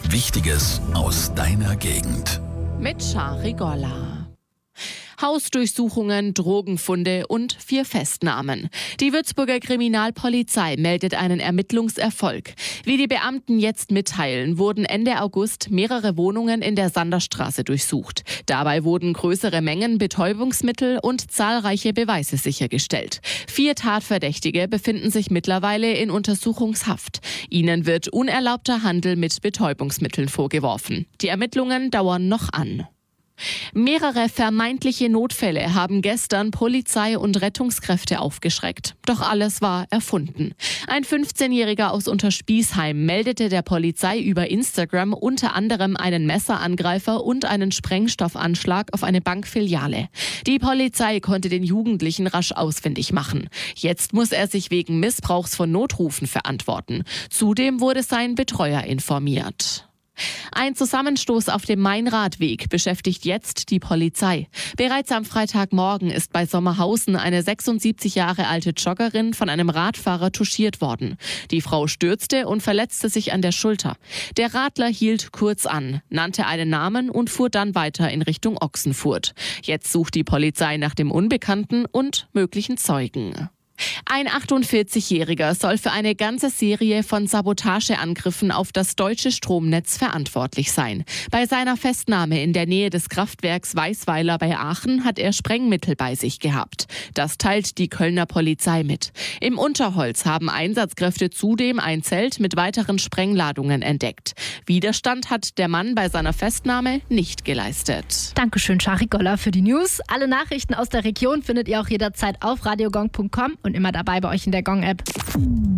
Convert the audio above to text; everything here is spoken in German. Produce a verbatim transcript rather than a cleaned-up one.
Wichtiges aus deiner Gegend. Mit Shari Golla. Hausdurchsuchungen, Drogenfunde und vier Festnahmen. Die Würzburger Kriminalpolizei meldet einen Ermittlungserfolg. Wie die Beamten jetzt mitteilen, wurden Ende August mehrere Wohnungen in der Sanderstraße durchsucht. Dabei wurden größere Mengen Betäubungsmittel und zahlreiche Beweise sichergestellt. Vier Tatverdächtige befinden sich mittlerweile in Untersuchungshaft. Ihnen wird unerlaubter Handel mit Betäubungsmitteln vorgeworfen. Die Ermittlungen dauern noch an. Mehrere vermeintliche Notfälle haben gestern Polizei und Rettungskräfte aufgeschreckt. Doch alles war erfunden. Ein fünfzehnjähriger aus Unterspießheim meldete der Polizei über Instagram unter anderem einen Messerangreifer und einen Sprengstoffanschlag auf eine Bankfiliale. Die Polizei konnte den Jugendlichen rasch ausfindig machen. Jetzt muss er sich wegen Missbrauchs von Notrufen verantworten. Zudem wurde sein Betreuer informiert. Ein Zusammenstoß auf dem Mainradweg beschäftigt jetzt die Polizei. Bereits am Freitagmorgen ist bei Sommerhausen eine sechsundsiebzig Jahre alte Joggerin von einem Radfahrer touchiert worden. Die Frau stürzte und verletzte sich an der Schulter. Der Radler hielt kurz an, nannte einen Namen und fuhr dann weiter in Richtung Ochsenfurt. Jetzt sucht die Polizei nach dem Unbekannten und möglichen Zeugen. Ein achtundvierzigjähriger soll für eine ganze Serie von Sabotageangriffen auf das deutsche Stromnetz verantwortlich sein. Bei seiner Festnahme in der Nähe des Kraftwerks Weißweiler bei Aachen hat er Sprengmittel bei sich gehabt. Das teilt die Kölner Polizei mit. Im Unterholz haben Einsatzkräfte zudem ein Zelt mit weiteren Sprengladungen entdeckt. Widerstand hat der Mann bei seiner Festnahme nicht geleistet. Dankeschön, Shari Golla, für die News. Alle Nachrichten aus der Region findet ihr auch jederzeit auf radiogong punkt com und immer dabei bei euch in der Gong-App.